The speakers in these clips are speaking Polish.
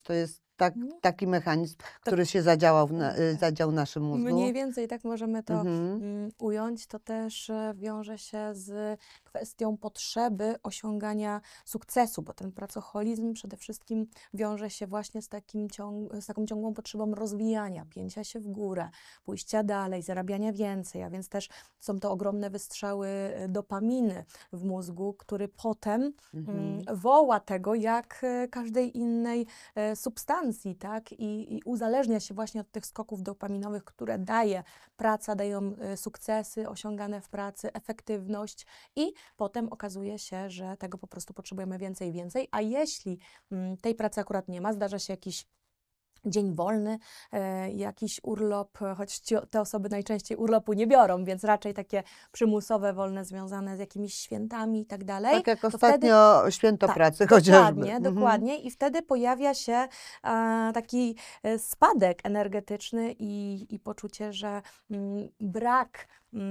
To jest Mhm. taki mechanizm, To który się zadziałał tak. zadział w naszym mózgu? Mniej więcej tak możemy to Mhm. ująć. To też wiąże się z kwestią potrzeby osiągania sukcesu, bo ten pracoholizm przede wszystkim wiąże się właśnie z taką ciągłą potrzebą rozwijania, pięcia się w górę, pójścia dalej, zarabiania więcej, a więc też są to ogromne wystrzały dopaminy w mózgu, który potem Mhm. woła tego jak każdej innej substancji, tak? I uzależnia się właśnie od tych skoków dopaminowych, które daje praca, dają sukcesy osiągane w pracy, efektywność i potem okazuje się, że tego po prostu potrzebujemy więcej i więcej, a jeśli tej pracy akurat nie ma, zdarza się jakiś dzień wolny, jakiś urlop, choć te osoby najczęściej urlopu nie biorą, więc raczej takie przymusowe, wolne związane z jakimiś świętami i tak dalej, Tak jak to wtedy ostatnio święto tak, pracy chociażby. dokładnie, Mhm. dokładnie. I wtedy pojawia się taki spadek energetyczny i poczucie, że brak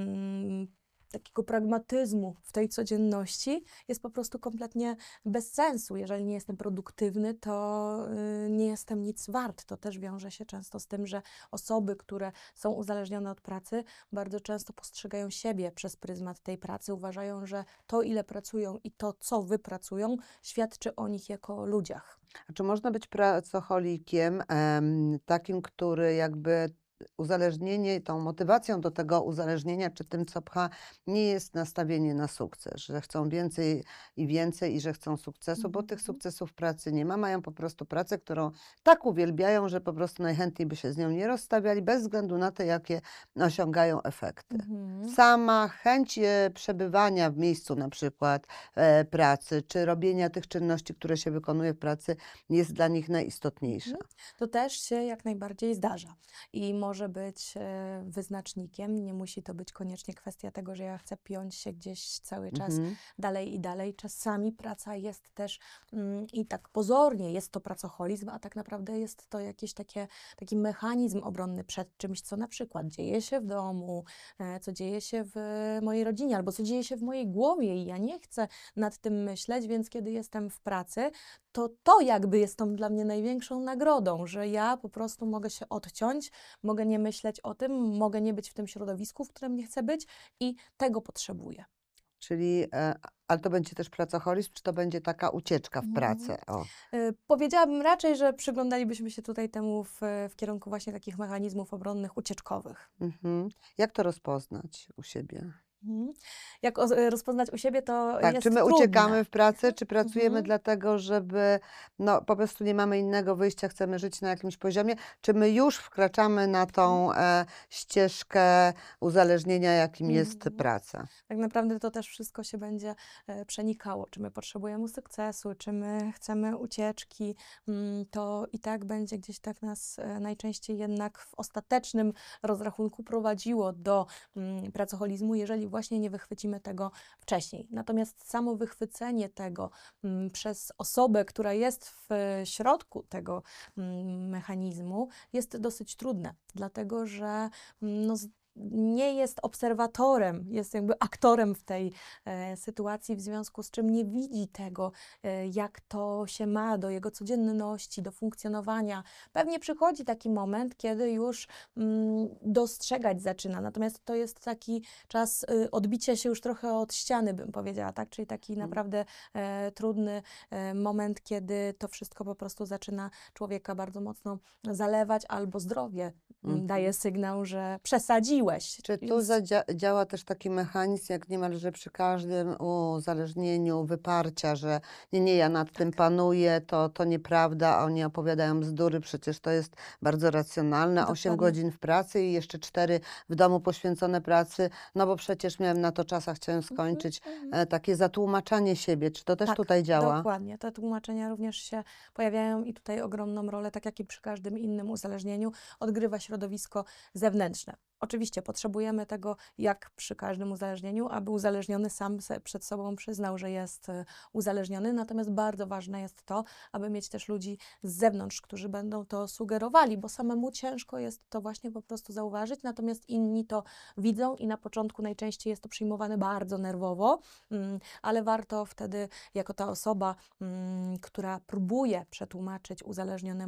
takiego pragmatyzmu w tej codzienności jest po prostu kompletnie bez sensu. Jeżeli nie jestem produktywny, to nie jestem nic wart. To też wiąże się często z tym, że osoby, które są uzależnione od pracy, bardzo często postrzegają siebie przez pryzmat tej pracy, uważają, że to, ile pracują i to, co wypracują, świadczy o nich jako o ludziach. A czy można być pracocholikiem, takim, który jakby uzależnienie, tą motywacją do tego uzależnienia, czy tym, co pcha, nie jest nastawienie na sukces, że chcą więcej i więcej i że chcą sukcesu, bo tych Mhm. sukcesów w pracy nie ma, mają po prostu pracę, którą tak uwielbiają, że po prostu najchętniej by się z nią nie rozstawiali, bez względu na to, jakie osiągają efekty. Mhm. Sama chęć przebywania w miejscu na przykład pracy, czy robienia tych czynności, które się wykonuje w pracy, jest dla nich najistotniejsza. Mhm. To też się jak najbardziej zdarza i może być wyznacznikiem. Nie musi to być koniecznie kwestia tego, że ja chcę piąć się gdzieś cały czas Mhm. dalej i dalej. Czasami praca jest też i tak pozornie jest to pracoholizm, a tak naprawdę jest to jakiś taki mechanizm obronny przed czymś, co na przykład dzieje się w domu, co dzieje się w mojej rodzinie albo co dzieje się w mojej głowie i ja nie chcę nad tym myśleć, więc kiedy jestem w pracy, to jakby jest tą dla mnie największą nagrodą, że ja po prostu mogę się odciąć, mogę nie myśleć o tym, mogę nie być w tym środowisku, w którym nie chcę być i tego potrzebuję. Czyli, ale to będzie też pracoholizm, czy to będzie taka ucieczka w Mhm. pracę? O. Powiedziałabym raczej, że przyglądalibyśmy się tutaj temu w kierunku właśnie takich mechanizmów obronnych ucieczkowych. Mhm. Jak to rozpoznać u siebie? Mhm. Jak rozpoznać u siebie, to Tak, czy jest my trudne. uciekamy w pracę, czy pracujemy Mhm. dlatego, żeby no, po prostu nie mamy innego wyjścia, chcemy żyć na jakimś poziomie, czy my już wkraczamy na Mhm. tą ścieżkę uzależnienia, jakim jest Mhm. praca? Tak naprawdę to też wszystko się będzie przenikało. Czy my potrzebujemy sukcesu, czy my chcemy ucieczki, to i tak będzie gdzieś tak nas najczęściej jednak w ostatecznym rozrachunku prowadziło do pracoholizmu, jeżeli właśnie nie wychwycimy tego wcześniej. Natomiast samo wychwycenie tego przez osobę, która jest w środku tego mechanizmu, jest dosyć trudne, dlatego że no, nie jest obserwatorem, jest jakby aktorem w tej sytuacji, w związku z czym nie widzi tego, jak to się ma do jego codzienności, do funkcjonowania. Pewnie przychodzi taki moment, kiedy już dostrzegać zaczyna, natomiast to jest taki czas odbicia się już trochę od ściany, bym powiedziała, tak? Czyli taki Mhm. naprawdę trudny moment, kiedy to wszystko po prostu zaczyna człowieka bardzo mocno zalewać, albo zdrowie daje Mhm. sygnał, że przesadziłeś. Czy tu Więc działa też taki mechanizm, jak niemalże przy każdym uzależnieniu, wyparcia, że nie, nie, ja nad tym tak, panuję, to nieprawda, a oni opowiadają bzdury, przecież to jest bardzo racjonalne. 8 dokładnie. godzin w pracy i jeszcze 4 w domu poświęcone pracy, no bo przecież miałem na to czas, a chciałem Mhm, skończyć. mhm. Takie zatłumaczanie siebie, czy to też Tak, tutaj działa? dokładnie. Te tłumaczenia również się pojawiają i tutaj ogromną rolę, tak jak i przy każdym innym uzależnieniu, odgrywa środowisko zewnętrzne. Oczywiście potrzebujemy tego, jak przy każdym uzależnieniu, aby uzależniony sam przed sobą przyznał, że jest uzależniony. Natomiast bardzo ważne jest to, aby mieć też ludzi z zewnątrz, którzy będą to sugerowali, bo samemu ciężko jest to właśnie po prostu zauważyć, natomiast inni to widzą i na początku najczęściej jest to przyjmowane bardzo nerwowo, ale warto wtedy jako ta osoba, która próbuje przetłumaczyć uzależnionemu